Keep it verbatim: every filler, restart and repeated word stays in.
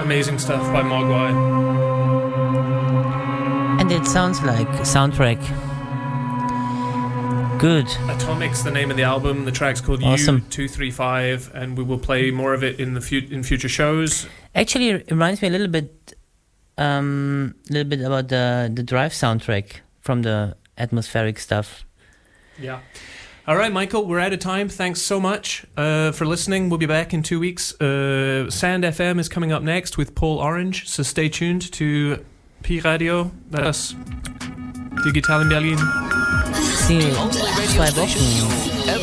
amazing stuff by Mogwai. And it sounds like a soundtrack. Good. Atomic's the name of the album. The track's called Awesome. U two thirty-five, and we will play more of it in the fu- in future shows. Actually, it reminds me a little bit, um, a little bit about the the Drive soundtrack from the atmospheric stuff. Yeah. All right, Michael, we're out of time. Thanks so much uh, for listening. We'll be back in two weeks. Uh, Sand F M is coming up next with Paul Orange, so stay tuned to Pi Radio. Das Digital in Berlin. See you in zwei Wochen.